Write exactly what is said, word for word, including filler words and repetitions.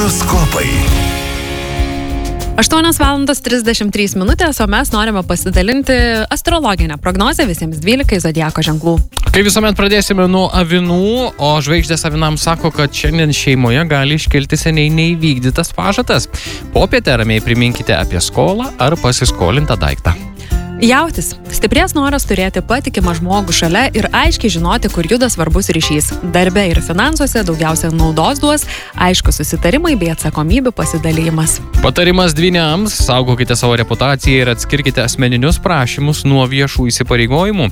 Horoskopai. aštuonios valandos trisdešimt trys minutės, o mes norime pasidalinti astrologinę prognozę visiems dvylikai zodiako ženklų. Kaip visuomet pradėsime nuo avinų, o žvaigždės avinams sako, kad šiandien šeimoje gali iškilti seniai neįvykdytas pažadas. Popietę ramiai priminkite apie skolą ar pasiskolintą daiktą. Jautis. Stiprės noras turėti patikimą žmogų šalia ir aiškiai žinoti, kur juda svarbus ryšys. Darbe ir finansuose daugiausia naudos duos aiškus susitarimai bei atsakomybių pasidalymas. Patarimas dvyniams: saugokite savo reputaciją ir atskirkite asmeninius prašymus nuo viešų įsipareigojimų.